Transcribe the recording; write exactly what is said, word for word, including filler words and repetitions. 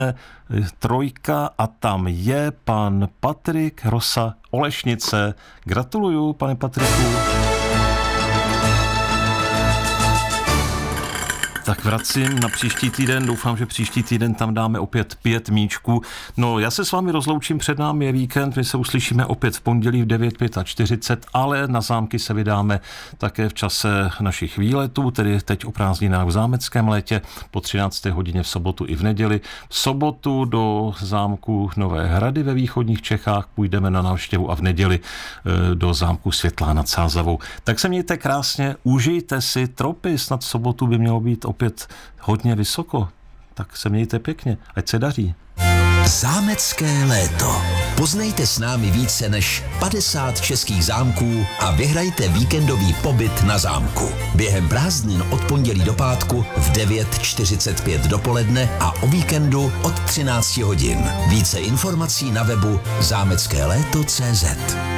trojka a tam je pan Patrik Rosa Olešnice. Gratuluju, pane Patriku. Tak vracím na příští týden, doufám, že příští týden tam dáme opět pět míčků. No, já se s vámi rozloučím, před námi je víkend, my se uslyšíme opět v pondělí v devět čtyřicet pět, ale na zámky se vydáme také v čase našich výletů, tedy teď o prázdninách v zámeckém létě, po třinácté hodině v sobotu i v neděli. V sobotu do zámku Nové Hrady ve východních Čechách půjdeme na návštěvu a v neděli do zámku Světlá nad Sázavou. Tak se mějte krásně, užijte si tropy, snad v sobotu by mělo být opět hodně vysoko. Tak se mějte pěkně, ať se daří. Zámecké léto. Poznejte s námi více než padesát českých zámků a vyhrajte víkendový pobyt na zámku. Během prázdnin od pondělí do pátku v devět čtyřicet pět dopoledne a o víkendu od třináct hodin. Více informací na webu zámecké léto tečka cé zet.